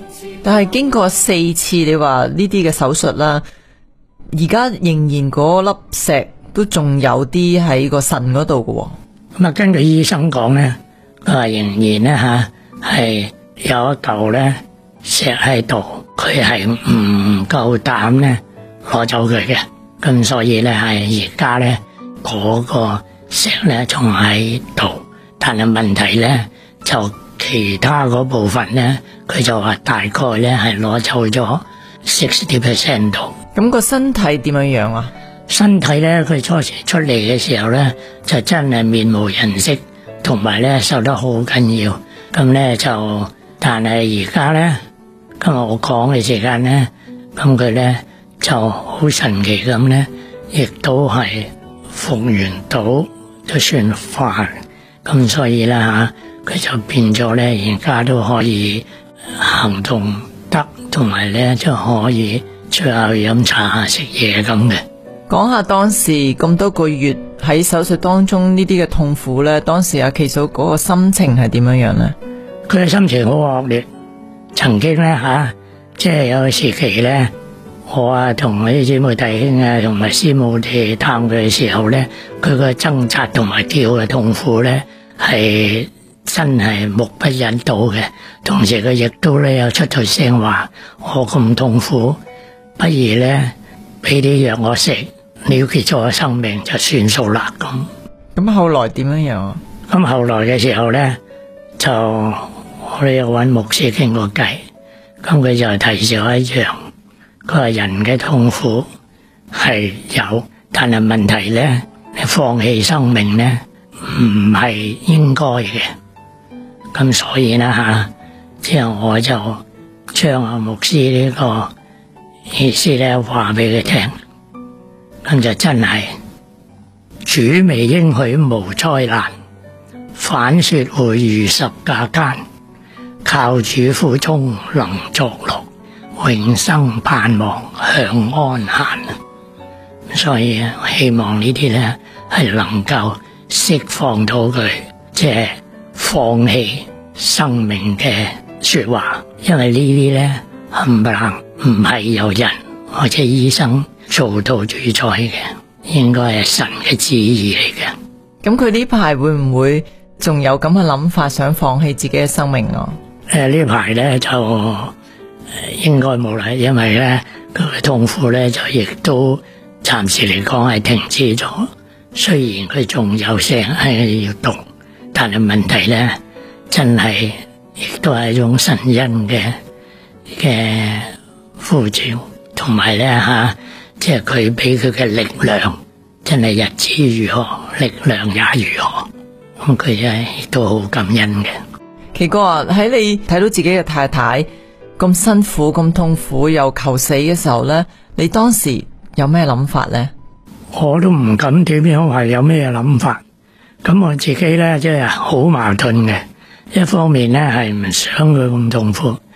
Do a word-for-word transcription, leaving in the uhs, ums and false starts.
但係經過四次你話呢啲嘅手術啦，而家仍然嗰粒石都仲有啲喺個腎嗰度嘅。咁啊， 根據醫生講咧，佢話仍然咧吓係有一嚿咧石喺度，佢係唔夠膽咧攞走佢嘅，咁所以咧係而家咧嗰個石咧仲喺度，但係問題咧就其他嗰部分咧，佢就話大概咧係攞走咗 sixty percent 度。 咁個身體點樣樣啊？ 身體咧，佢初時出嚟嘅時候咧，就真係面無人色，同埋咧瘦得好緊要。咁咧就，但係而家咧，今日我講嘅時間咧，咁佢咧就好神奇咁咧，亦都係復原到，都算快。咁所以咧吓，佢就變咗咧，而家都可以行動得，同埋咧就可以出去飲茶食嘢咁嘅。 講下當時咁多個月喺手術當中呢啲嘅痛苦咧，當時阿祈嫂嗰個心情係點樣樣咧？ 佢嘅心情好惡劣，曾經咧吓，即係有個時期咧，我啊同我啲姊妹弟兄啊同埋師母哋探佢嘅時候咧，佢個掙扎同埋叫嘅痛苦咧係真係目不忍睹嘅。同時佢亦都咧有出咗聲話：我咁痛苦，不如咧俾啲藥我食，了結咗個生命就算數啦。咁咁後來點樣樣？ 咁後來嘅時候咧，就我哋又揾牧師傾過偈，咁佢就提示我一樣，佢話人嘅痛苦係有，但係問題咧，你放棄生命咧唔係應該嘅。咁所以咧吓，之後我就將阿牧師呢個意思咧話俾佢聽。咁就真係主未應許無災難，反說會遇十架艱，靠主苦衷能作樂，永生盼望享安閒。所以希望呢啲咧係能夠釋放到佢，即係放棄生命嘅說話，因為呢啲咧冚唪唥唔係由人或者醫生做到主宰嘅，應該係神嘅旨意嚟嘅。 咁佢呢排會唔會仲有咁嘅諗法，想放棄自己嘅生命啊？ 誒，呢排咧就應該冇啦，因為咧佢嘅痛苦咧就亦都暫時嚟講係停止咗。雖然佢仲有聲係要讀，但係問題咧真係亦都係一種神恩嘅嘅呼召，同埋咧吓。即係佢俾佢嘅力量，真係日子如何，力量也如何。咁佢真係亦都好感恩嘅。 奇哥啊，喺你睇到自己嘅太太咁辛苦、咁痛苦又求死嘅時候咧，你當時有咩諗法咧？ 我都唔敢點樣話有咩諗法。咁我自己咧，即係好矛盾嘅。一方面咧係唔想佢咁痛苦，